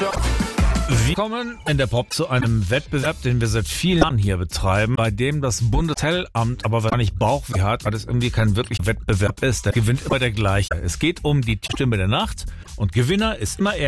Wir kommen in der Pop zu einem Wettbewerb, den wir seit vielen Jahren hier betreiben, bei dem das Bundeskartellamt aber wahrscheinlich Bauchweh hat, weil es irgendwie kein wirklicher Wettbewerb ist. Der gewinnt immer der gleiche. Es geht um die Stimme der Nacht und Gewinner ist immer er.